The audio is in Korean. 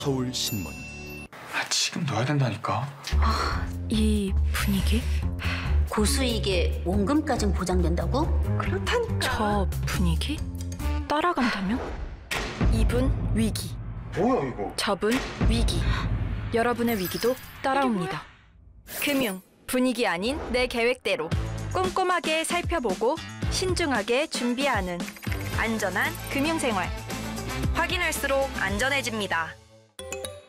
서울신문. 지금 넣어야 된다니까. 이 분위기? 고수익에 원금까진 보장된다고? 그렇다니까. 저 분위기? 따라간다면? 이분 위기. 뭐야 이거? 저분 위기. 여러분의 위기도 따라옵니다. 금융, 분위기 아닌 내 계획대로 꼼꼼하게 살펴보고 신중하게 준비하는 안전한 금융생활. 확인할수록 안전해집니다.